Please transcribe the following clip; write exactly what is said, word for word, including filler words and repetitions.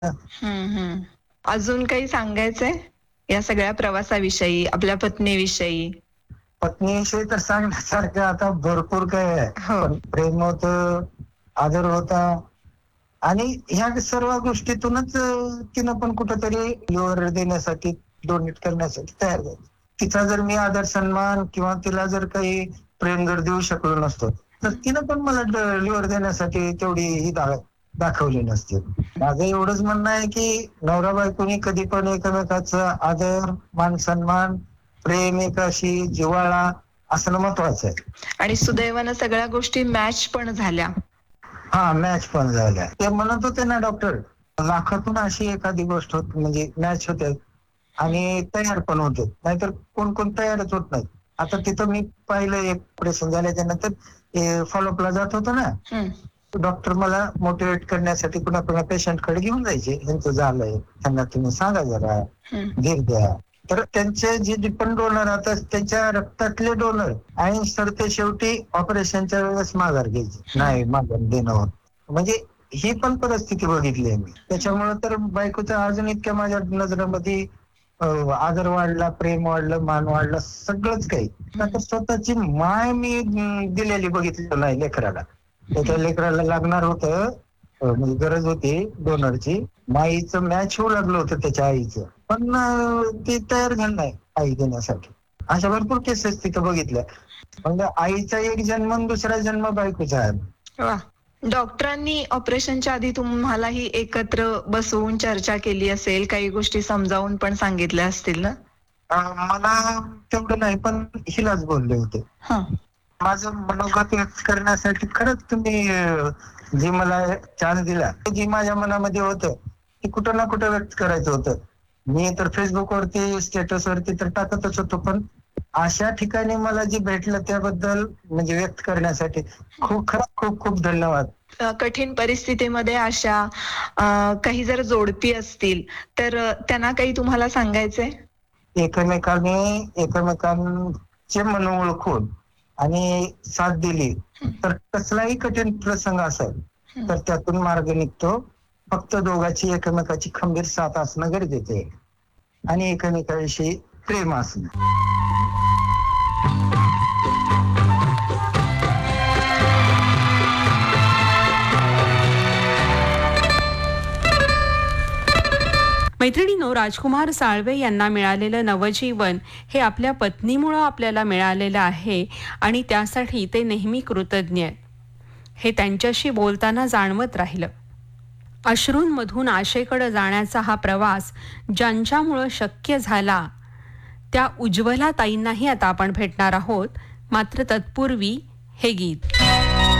हं, हं. अजून काही सांगायचंय या सगळ्या प्रवासाविषयी, आपल्या पत्नीविषयी? पत्नीविषयी तर सांगण्यासारखं आता भरपूर काही आहे. हो. पण प्रेम होतं, आदर होता आणि ह्या सर्व गोष्टीतूनच अ, तिनं पण कुठेतरी लिव्हर देण्यासाठी, डोनेट करण्यासाठी तयार झाली. तिचा जर मी आदर सन्मान किंवा तिला जर काही प्रेम जर देऊ शकलो नसतो, तर तिनं पण मला लिव्हर देण्यासाठी तेवढी ही दा दाखवली नसती. माझं एवढंच म्हणणं आहे, की नवरा बायकोनी कधी पण एकमेकाचा आदर, मान सन्मान, प्रेम, एकाशी जिव्हाळा असणं महत्वाचं आहे. आणि सुदैवानं सगळ्या गोष्टी मॅच पण झाल्या. हां, मॅच पण झाल्या. ते म्हणत होते ना डॉक्टर, लाखातून अशी एखादी गोष्ट होत म्हणजे मॅच होते आणि तयार पण होते. नाहीतर कोण कोण तयारच होत नाही. आता तिथं मी पाहिलं एक ऑपरेशन झाल्याच्या नंतर फॉलोअपला जात होतो ना, हं. डॉक्टर मला मोटिव्हेट करण्यासाठी कुणा कुणा पेशंटकडे घेऊन जायचे. यांचं झालंय, त्यांना तुम्ही सांगा जरा, हं. धीर द्या. तर त्यांचे जे पण डोनर आता त्यांच्या रक्तातले डोनर आणि सर ते शेवटी ऑपरेशनच्या वेळेस माघार घ्यायचे. नाही माघार देणं होत. म्हणजे ही पण परिस्थिती बघितली आहे मी. त्याच्यामुळे तर बायकोचा अजून इतक्या माझ्या नजरेमध्ये अ, आदर वाढला, प्रेम वाढलं, मान वाढला, सगळंच काही. आता स्वतःची माय मी अं, दिलेली बघितली नाही लेकराला. त्याच्या लेकराला लागणार होतं, अ, म्हणजे गरज होती डोनरची. माईचं मॅच होऊ लागलं होतं त्याच्या आईचं. पण अ, ती तयार झाली नाही आई देण्यासाठी. अशा भरपूर केसेस तिथं बघितल्या. म्हणजे आईचा एक जन्म आणि दुसरा जन्म बायकोचा आहे. वाह! डॉक्टरांनी ऑपरेशनच्या आधी तुम्हालाही एकत्र बसवून चर्चा केली असेल, काही गोष्टी समजावून पण सांगितल्या असतील ना? अ, मला तेवढं नाही, पण हिलाच बोलले होते. हां. माझं मनोगत व्यक्त करण्यासाठी खरंच तुम्ही अ, जे मला चान्स दिला, जे माझ्या मनामध्ये होतं, ते कुठं ना कुठं व्यक्त करायचं होतं. मी तर Facebookवरती, स्टेटसवरती तर टाकतच होतो, पण अशा ठिकाणी मला जे भेटलं त्याबद्दल म्हणजे व्यक्त करण्यासाठी खूप खरंच खूप खूप धन्यवाद. अ, कठीण परिस्थितीमध्ये अशा अ, काही जर जोडपी असतील, तर अ, त्यांना काही तुम्हाला सांगायचंय? एकमेकांनी एकमेकांचे मन ओळखून आणि साथ दिली, तर कसलाही कठीण प्रसंग असेल, तर त्यातून मार्ग निघतो. फक्त दोघांची एकमेकाची खंबीर साथ असणं गरजेचं आहे आणि एकमेकांविषयी प्रेम असणं. मैत्रिणींनो, राजकुमार साळवे यांना मिळालेलं नवजीवन हे आपल्या पत्नीमुळं आपल्याला मिळालेलं आहे आणि त्यासाठी ते नेहमी कृतज्ञ आहेत. हे त्यांच्याशी बोलताना जाणवत राहिलं. अश्रूंमधून आशेकडे जाण्याचा हा प्रवास ज्यांच्यामुळं शक्य झाला त्या उज्ज्वला ताईंनाही आता आपण भेटणार आहोत. मात्र तत्पूर्वी हे गीत.